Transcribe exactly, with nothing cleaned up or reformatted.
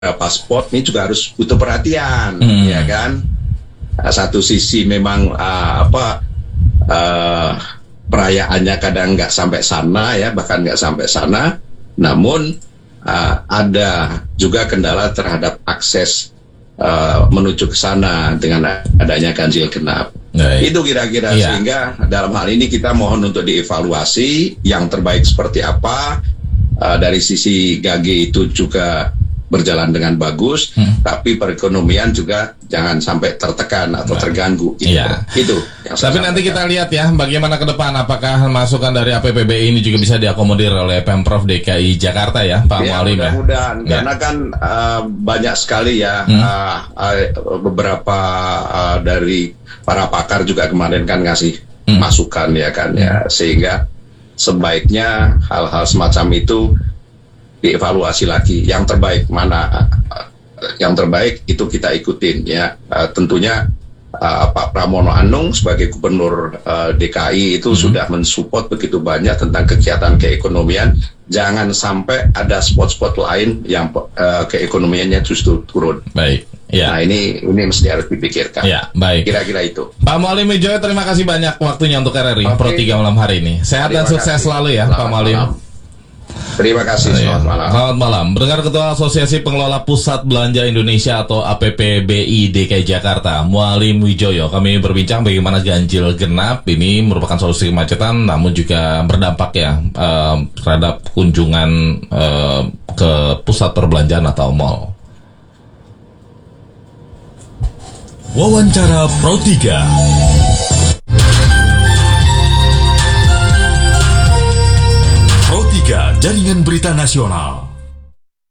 beberapa spot ini juga harus butuh perhatian, hmm. ya kan? Satu sisi memang uh, apa uh, perayaannya kadang nggak sampai sana ya, bahkan nggak sampai sana. Namun uh, ada juga kendala terhadap akses uh, menuju ke sana dengan adanya ganjil genap. Nah, itu kira-kira iya. Sehingga dalam hal ini kita mohon untuk dievaluasi yang terbaik seperti apa. Uh, dari sisi G A G itu juga berjalan dengan bagus, hmm. tapi perekonomian juga jangan sampai tertekan atau nah. terganggu. Gitu. Iya. Itu. Tapi nanti kita lihat ya bagaimana ke depan, apakah masukan dari A P P B I ini juga bisa diakomodir oleh Pemprov D K I Jakarta ya, Pak ya, Mualim ya. Mudah-mudahan, ya. Karena kan uh, banyak sekali ya hmm. uh, uh, beberapa uh, dari para pakar juga kemarin kan ngasih hmm. masukan ya kan hmm. ya, sehingga sebaiknya hal-hal semacam itu dievaluasi lagi, yang terbaik mana, yang terbaik itu kita ikutin ya. Uh, tentunya uh, Pak Pramono Anung sebagai Gubernur uh, D K I itu mm-hmm. sudah mensupport begitu banyak tentang kegiatan keekonomian. Jangan sampai ada spot-spot lain yang uh, keekonomiannya justru turun. Baik. Ya. Nah ini ini mesti harus dipikirkan. Ya, baik. Kira-kira itu. Pak Mualim Wijoyo, terima kasih banyak waktunya untuk R R I okay. Pro tiga malam hari ini. Sehat terima dan sukses kasih. Selalu ya, selamat Pak Mualim. Malam. Terima kasih, selamat malam. Selamat malam. Mendengar Ketua Asosiasi Pengelola Pusat Belanja Indonesia atau A P P B I D K I Jakarta, Mualim Wijoyo, kami berbincang bagaimana ganjil genap ini merupakan solusi kemacetan, namun juga berdampak ya eh, terhadap kunjungan eh, ke pusat perbelanjaan atau mall. Wawancara Pro tiga. Pro tiga, Jaringan Berita Nasional.